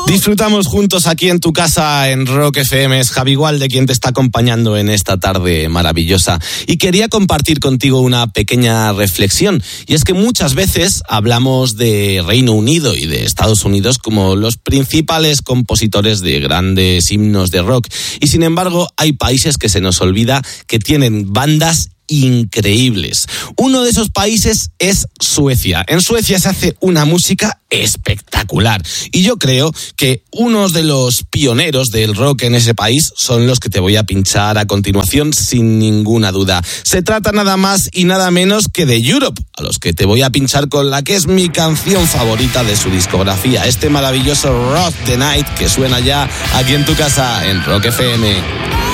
Disfrutamos juntos aquí en tu casa en Rock FM. Es Javi Gualde quien te está acompañando en esta tarde maravillosa. Y quería compartir contigo una pequeña reflexión. Y es que muchas veces hablamos de Reino Unido y de Estados Unidos como los principales compositores de grandes himnos de rock. Y sin embargo, hay países que se nos olvida que tienen bandas increíbles. Uno de esos países es Suecia. En Suecia se hace una música espectacular. Y yo creo que unos de los pioneros del rock en ese país son los que te voy a pinchar a continuación sin ninguna duda. Se trata nada más y nada menos que de Europe, a los que te voy a pinchar con la que es mi canción favorita de su discografía, este maravilloso Rock the Night que suena ya aquí en tu casa en Rock FM.